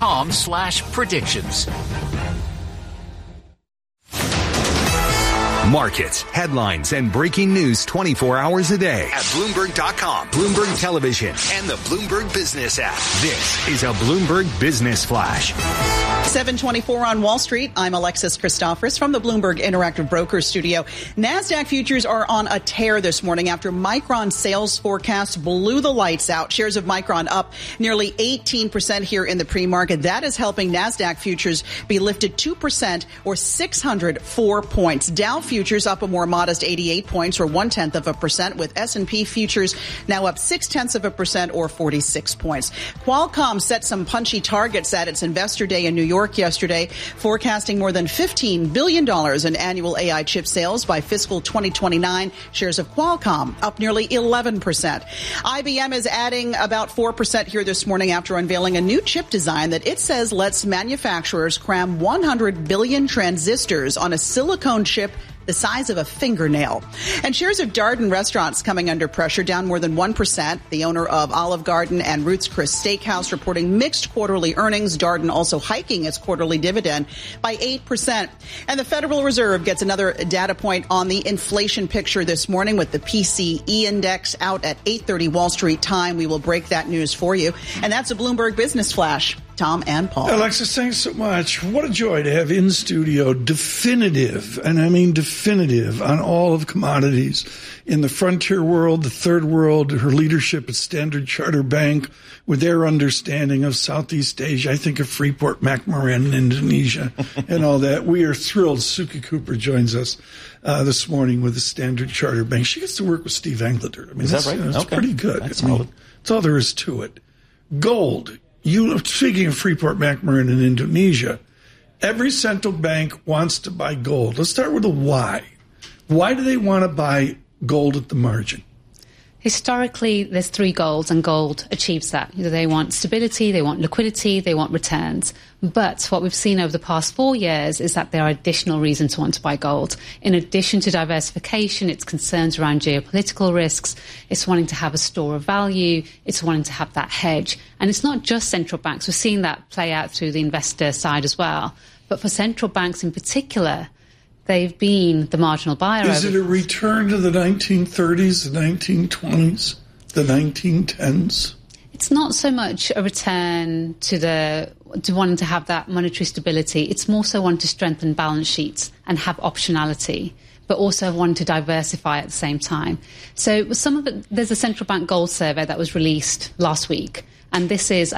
Bloomberg.com/predictions. Markets, headlines, and breaking news 24 hours a day at Bloomberg.com, Bloomberg Television, and the Bloomberg Business app. This is a Bloomberg Business Flash. 7:24 on Wall Street. I'm Alexis Christophorous from the Bloomberg Interactive Brokers studio. NASDAQ futures are on a tear this morning after Micron sales forecasts blew the lights out. Shares of Micron up nearly 18% here in the pre-market. That is helping NASDAQ futures be lifted 2% or 604 points. Dow futures up a more modest 88 points or 0.1%, with S&P futures now up 0.6% or 46 points. Qualcomm set some punchy targets at its investor day in New York yesterday, forecasting more than $15 billion in annual AI chip sales by fiscal 2029. Shares of Qualcomm up nearly 11%. IBM is adding about 4% here this morning after unveiling a new chip design that it says lets manufacturers cram 100 billion transistors on a silicone chip the size of a fingernail. And shares of Darden Restaurants coming under pressure, down more than 1%. The owner of Olive Garden and Ruth's Chris Steakhouse reporting mixed quarterly earnings. Darden also hiking its quarterly dividend by 8%. And the Federal Reserve gets another data point on the inflation picture this morning with the PCE index out at 8:30 Wall Street time. We will break that news for you. And that's a Bloomberg Business Flash. Tom and Paul. Alexis, thanks so much. What a joy to have in studio definitive, and I mean definitive, on all of commodities in the frontier world, the third world, her leadership at Standard Chartered Bank with their understanding of Southeast Asia. I think of Freeport McMoran in Indonesia and all that. We are thrilled Suki Cooper joins us this morning with the Standard Chartered Bank. She gets to work with Steve Englander. I mean, is that right? It's okay. pretty good. That's all there is to it. Gold. Speaking of Freeport McMoran in Indonesia, every central bank wants to buy gold. Let's start with the why. Why do they want to buy gold at the margin? Historically, there's three goals, and gold achieves that. They want stability, they want liquidity, they want returns. But what we've seen over the past 4 years is that there are additional reasons to want to buy gold. In addition to diversification, it's concerns around geopolitical risks, it's wanting to have a store of value, it's wanting to have that hedge. And it's not just central banks. We're seeing that play out through the investor side as well. But for central banks in particular, they've been the marginal buyer. Is it a return to the 1930s, the 1920s, the 1910s? It's not so much a return to wanting to have that monetary stability. It's more so wanting to strengthen balance sheets and have optionality, but also wanting to diversify at the same time. So some of it, there's a central bank gold survey that was released last week, and this is